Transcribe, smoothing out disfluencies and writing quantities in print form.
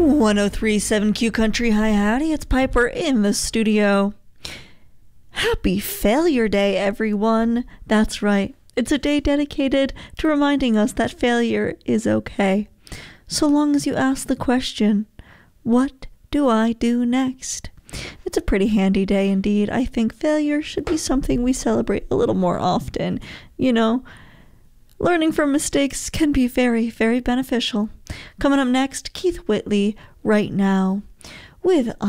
1037 Q Country. Hi, howdy. It's Piper in the studio. Happy Failure Day, everyone. That's right. It's a day dedicated to reminding us that failure is okay. So long as you ask the question, what do I do next? It's a pretty handy day indeed. I think failure should be something we celebrate a little more often. You know, learning from mistakes can be very, very beneficial. Coming up next, Keith Whitley, Right Now, with